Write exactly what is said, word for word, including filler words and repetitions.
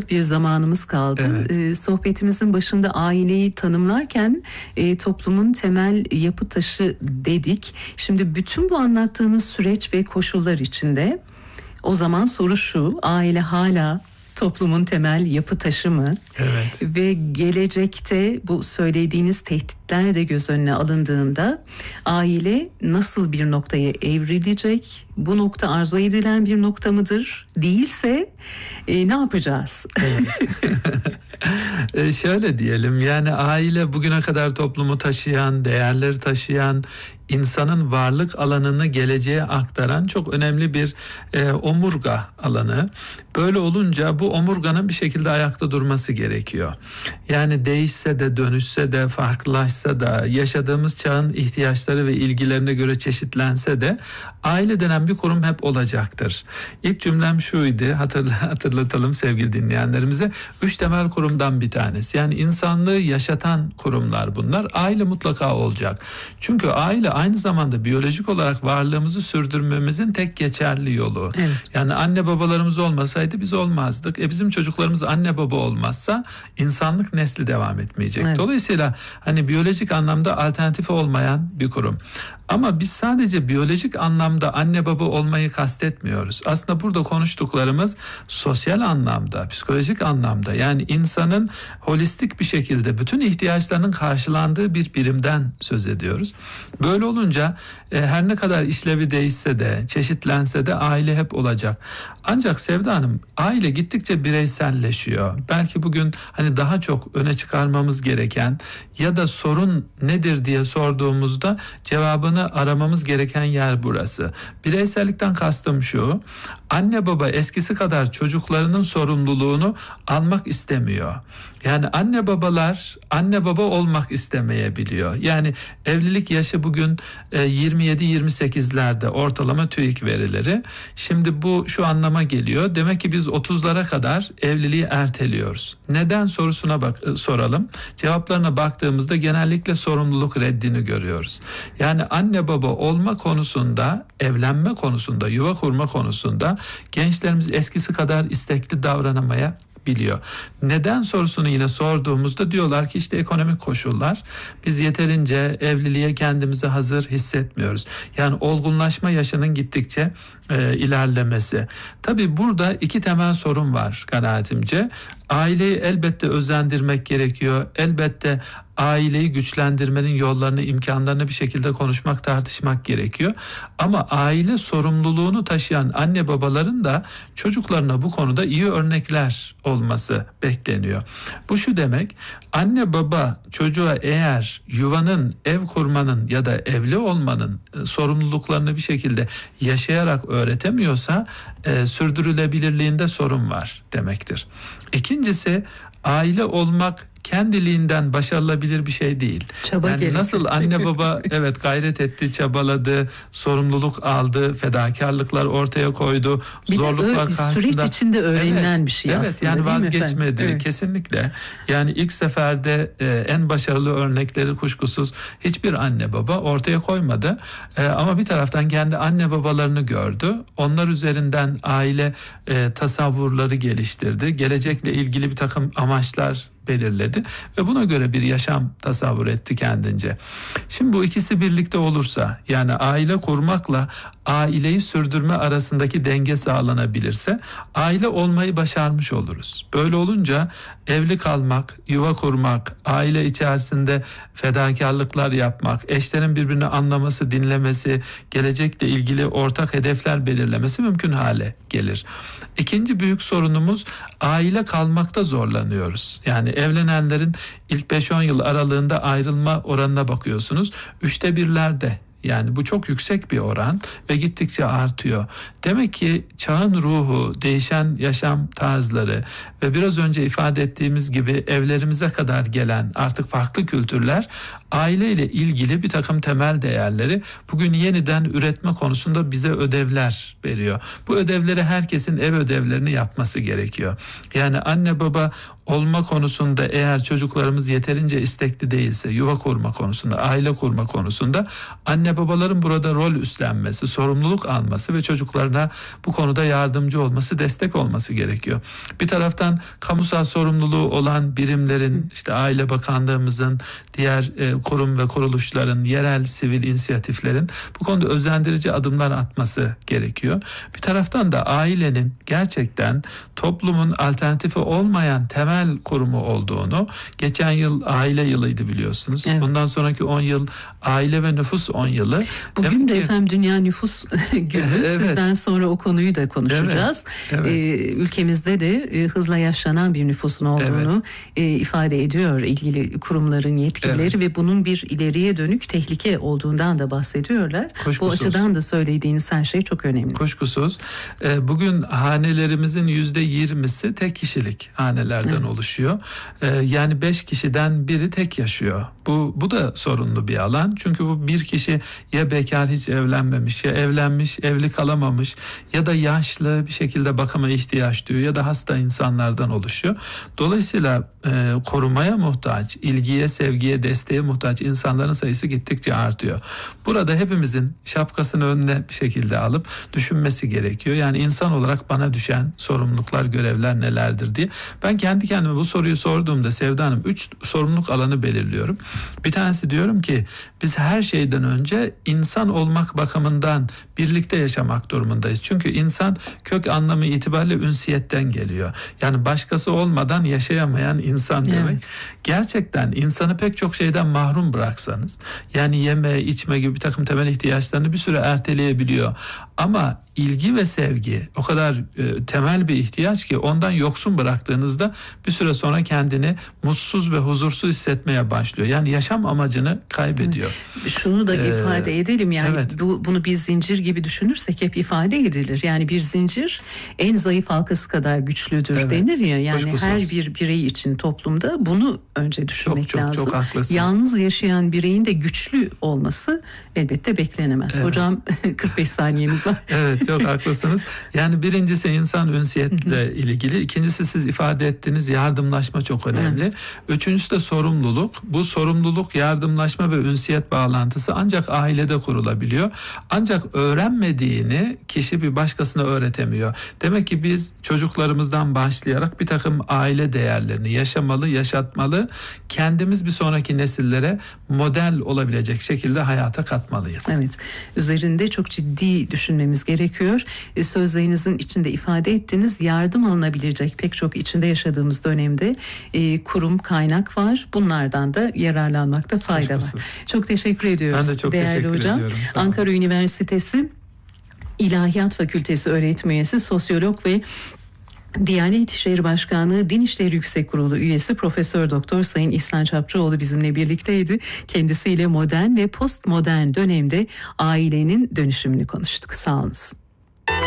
dakikalık bir zamanımız kaldı. Evet. Ee, sohbetimizin başında aileyi tanımlarken e, toplumun temel yapı taşı dedik. Şimdi bütün bu anlattığınız süreç ve koşullar içinde o zaman soru şu: aile hala toplumun temel yapı taşı mı? Evet. Ve gelecekte bu söylediğiniz tehditler de göz önüne alındığında aile nasıl bir noktaya evrilecek? Bu nokta arzu edilen bir nokta mıdır? Değilse e, ne yapacağız? Evet. e şöyle diyelim, yani aile bugüne kadar toplumu taşıyan, değerleri taşıyan, insanın varlık alanını geleceğe aktaran çok önemli bir e, omurga alanı. Böyle olunca bu omurganın bir şekilde ayakta durması gerekiyor. Yani değişse de, dönüşse de, farklılaşsa da, yaşadığımız çağın ihtiyaçları ve ilgilerine göre çeşitlense de aile denen bir kurum hep olacaktır. İlk cümlem şuydu, hatırla, hatırlatalım sevgili dinleyenlerimize. Üç temel kurumdan bir tanesi. Yani insanlığı yaşatan kurumlar bunlar. Aile mutlaka olacak. Çünkü aile aynı zamanda biyolojik olarak varlığımızı sürdürmemizin tek geçerli yolu. Evet. Yani anne babalarımız olmasaydı biz olmazdık. E bizim çocuklarımız anne baba olmazsa insanlık nesli devam etmeyecek. Evet. Dolayısıyla hani biyolojik anlamda alternatifi olmayan bir kurum. Ama biz sadece biyolojik anlamda anne baba olmayı kastetmiyoruz. Aslında burada konuştuklarımız sosyal anlamda, psikolojik anlamda, yani insanın holistik bir şekilde bütün ihtiyaçlarının karşılandığı bir birimden söz ediyoruz. Böyle olunca e, her ne kadar işlevi değişse de, çeşitlense de aile hep olacak. Ancak Sevda Hanım, aile gittikçe bireyselleşiyor. Belki bugün hani daha çok öne çıkarmamız gereken ya da sorun nedir diye sorduğumuzda cevabını aramamız gereken yer burası. Bireysellikten kastım şu: anne baba eskisi kadar çocuklarının sorumluluğunu almak istemiyor. Yani anne babalar anne baba olmak istemeyebiliyor. Yani evlilik yaşı bugün yirmi yedi yirmi sekizlerde ortalama TÜİK verileri. Şimdi bu şu anlama geliyor. Demek ki biz otuzlara kadar evliliği erteliyoruz. Neden sorusuna bak soralım. Cevaplarına baktığımızda genellikle sorumluluk reddini görüyoruz. Yani anne baba olma konusunda, evlenme konusunda, yuva kurma konusunda gençlerimiz eskisi kadar istekli davranamaya biliyor. Neden sorusunu yine sorduğumuzda diyorlar ki işte ekonomik koşullar, biz yeterince evliliğe kendimizi hazır hissetmiyoruz. Yani olgunlaşma yaşının gittikçe e, ilerlemesi. Tabii burada iki temel sorun var kanaatimce. Aileyi elbette özendirmek gerekiyor. Elbette aileyi güçlendirmenin yollarını, imkanlarını bir şekilde konuşmak, tartışmak gerekiyor. Ama aile sorumluluğunu taşıyan anne babaların da çocuklarına bu konuda iyi örnekler olması bekleniyor. Bu şu demek: anne baba çocuğa eğer yuvanın, ev kurmanın ya da evli olmanın e, sorumluluklarını bir şekilde yaşayarak öğretemiyorsa e, sürdürülebilirliğinde sorun var demektir. İkincisi, aile olmak kendiliğinden başarılabilir bir şey değil. Çaba yani gerekiyor. Nasıl anne baba evet gayret etti, çabaladı, sorumluluk aldı, fedakarlıklar ortaya koydu, bir zorluklar de karşısında. süreç içinde öğrenilen evet, bir şey evet, aslında, yani değil mi vazgeçmedi efendim? Evet. kesinlikle. Yani ilk seferde e, en başarılı örnekleri kuşkusuz hiçbir anne baba ortaya koymadı. E, ama bir taraftan kendi anne babalarını gördü. Onlar üzerinden aile e, tasavvurları geliştirdi. Gelecekle ilgili bir takım amaçlar belirledi ve buna göre bir yaşam tasavvur etti kendince. Şimdi bu ikisi birlikte olursa, yani aile kurmakla aileyi sürdürme arasındaki denge sağlanabilirse aile olmayı başarmış oluruz. Böyle olunca evli kalmak, yuva kurmak, aile içerisinde fedakarlıklar yapmak, eşlerin birbirini anlaması, dinlemesi, gelecekle ilgili ortak hedefler belirlemesi mümkün hale gelir. İkinci büyük sorunumuz, aile kalmakta zorlanıyoruz. Yani evlenenlerin ilk beş on yıl aralığında ayrılma oranına bakıyorsunuz. Üçte birlerde. Yani bu çok yüksek bir oran ve gittikçe artıyor. Demek ki çağın ruhu, değişen yaşam tarzları ve biraz önce ifade ettiğimiz gibi evlerimize kadar gelen artık farklı kültürler aileyle ilgili bir takım temel değerleri bugün yeniden üretme konusunda bize ödevler veriyor. Bu ödevleri herkesin ev ödevlerini yapması gerekiyor. Yani anne baba olma konusunda eğer çocuklarımız yeterince istekli değilse, yuva kurma konusunda, aile kurma konusunda anne anne babaların burada rol üstlenmesi, sorumluluk alması ve çocuklarına bu konuda yardımcı olması, destek olması gerekiyor. Bir taraftan kamusal sorumluluğu olan birimlerin, işte Aile Bakanlığımızın, diğer e, kurum ve kuruluşların, yerel sivil inisiyatiflerin bu konuda özendirici adımlar atması gerekiyor. Bir taraftan da ailenin gerçekten toplumun alternatifi olmayan temel kurumu olduğunu, geçen yıl aile yılıydı biliyorsunuz. Evet. Bundan sonraki on yıl aile ve nüfus on yılı. Bugün Demek de ki, efendim Dünya Nüfus Günü. Evet. Sizden sonra o konuyu da konuşacağız. Evet. Evet. Ee, ülkemizde de e, hızla yaşlanan bir nüfusun olduğunu evet. e, ifade ediyor ilgili kurumların yetkilileri evet. ve bunun bir ileriye dönük tehlike olduğundan da bahsediyorlar. Kuşkusuz. Bu açıdan da söylediğiniz her şey çok önemli. Kuşkusuz. E, bugün hanelerimizin yüzde yirmisi tek kişilik hanelerden evet. oluşuyor. E, yani beş kişiden biri tek yaşıyor. Bu bu da sorunlu bir alan. Çünkü bu bir kişi ya bekar, hiç evlenmemiş, ya evlenmiş, evli kalamamış, ya da yaşlı, bir şekilde bakıma ihtiyaç duyuyor, ya da hasta insanlardan oluşuyor. Dolayısıyla e, korumaya muhtaç, ilgiye, sevgiye, desteğe muhtaç insanların sayısı gittikçe artıyor. Burada hepimizin şapkasını önüne bir şekilde alıp düşünmesi gerekiyor. Yani insan olarak bana düşen sorumluluklar, görevler nelerdir diye. Ben kendi kendime bu soruyu sorduğumda Sevda Hanım, üç sorumluluk alanı belirliyorum. Bir tanesi, diyorum ki biz her şeyden önce insan olmak bakımından birlikte yaşamak durumundayız. Çünkü insan kök anlamı itibariyle ünsiyetten geliyor. Yani başkası olmadan yaşayamayan insan demek. Evet. Gerçekten insanı pek çok şeyden mahrum bıraksanız, yani yeme, içme gibi bir takım temel ihtiyaçlarını bir süre erteleyebiliyor. Ama ilgi ve sevgi o kadar e, temel bir ihtiyaç ki ondan yoksun bıraktığınızda bir süre sonra kendini mutsuz ve huzursuz hissetmeye başlıyor. Yani yaşam amacını kaybediyor. Şunu da ee, ifade edelim, yani evet. bu, bunu bir zincir gibi düşünürsek hep ifade edilir. Yani bir zincir en zayıf halkası kadar güçlüdür evet. denir ya. Yani kuşkusuz. Her bir birey için toplumda bunu önce düşünmek çok, çok, lazım. Çok haklısınız. Yalnız yaşayan bireyin de güçlü olması elbette beklenemez. Evet. Hocam kırk beş saniyemiz var. Evet, çok haklısınız. Yani birincisi insan ünsiyetle ilgili. İkincisi siz ifade ettiğiniz yardımlaşma çok önemli. Evet. Üçüncüsü de sorumluluk. Bu sorumluluk, yardımlaşma ve ünsiyet bağlantısı ancak ailede kurulabiliyor. Ancak öğrenmediğini kişi bir başkasına öğretemiyor. Demek ki biz çocuklarımızdan başlayarak bir takım aile değerlerini yaşamalı, yaşatmalı. Kendimiz bir sonraki nesillere model olabilecek şekilde hayata katmalıyız. Evet. Üzerinde çok ciddi düşünmemiz gerekiyor. Sözlerinizin içinde ifade ettiğiniz yardım alınabilecek pek çok içinde yaşadığımız dönemde e, kurum, kaynak var. Bunlardan da yararlanmakta fayda var. Çok teşekkür ediyoruz. Ben de çok değerli teşekkür hocam. ediyorum. Ankara Üniversitesi İlahiyat Fakültesi öğretim üyesi, sosyolog ve Diyanet İşleri Başkanlığı Din İşleri Yüksek Kurulu üyesi Profesör Doktor Sayın İhsan Çapçıoğlu bizimle birlikteydi. Kendisiyle modern ve postmodern dönemde ailenin dönüşümünü konuştuk. Sağ olun.